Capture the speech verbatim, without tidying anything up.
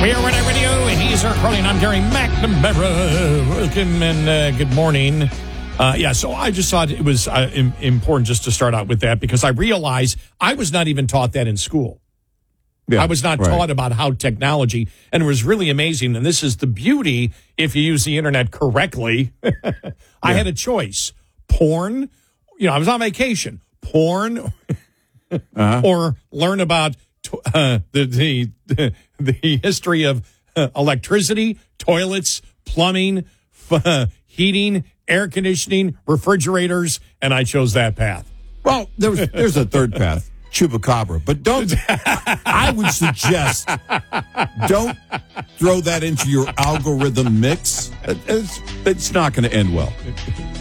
We are Renee Radio, and he's Eric Crowley, and I'm Gary McNamara. Welcome and uh, good morning. Uh, yeah, so I just thought it was uh, im- important just to start out with that because I realized I was not even taught that in school. Yeah, I was not right. taught about how technology, and it was really amazing. And this is the beauty if you use the internet correctly. I yeah. had a choice: porn. You know, I was on vacation. Porn, uh-huh. or learn about uh, the the the history of uh, electricity, toilets, plumbing, uh, heating, air conditioning, refrigerators, and I chose that path. Well, there's there's a third path. Chupacabra, but don't. I would suggest don't throw that into your algorithm mix. It's, it's not going to end well.